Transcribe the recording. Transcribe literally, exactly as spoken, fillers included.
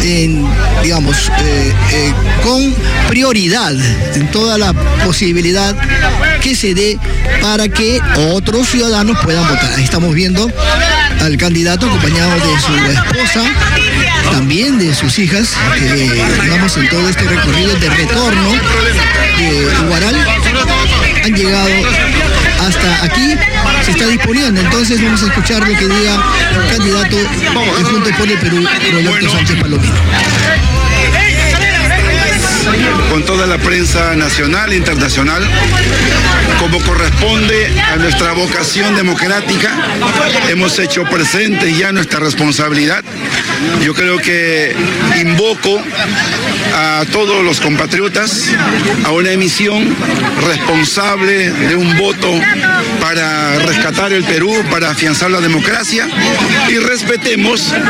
en, digamos, eh, eh, con prioridad en toda la posibilidad que se dé para que otros ciudadanos puedan votar. Ahí estamos viendo al candidato acompañado de su esposa, también de sus hijas, que digamos en todo este recorrido de retorno de Huaral han llegado hasta aquí, se está disponiendo. Entonces vamos a escuchar lo que diga el candidato de Juntos por el Perú, Roberto Sánchez Palomino. Con toda la prensa nacional e internacional, como corresponde a nuestra vocación democrática, hemos hecho presente ya nuestra responsabilidad. Yo creo que invoco a todos los compatriotas a una emisión responsable de un voto para rescatar el Perú, para afianzar la democracia, y respetemos